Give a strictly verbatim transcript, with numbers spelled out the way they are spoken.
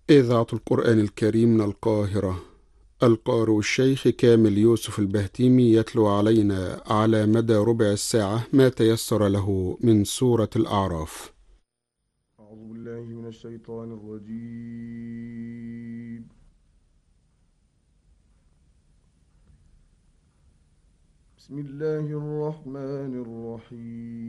إذاعة القرآن الكريم من القاهرة. القارئ الشيخ كامل يوسف البهتيمي يتلو علينا على مدى ربع الساعة ما تيسر له من سورة الأعراف. أعوذ بالله من الشيطان الرجيم. بسم الله الرحمن الرحيم.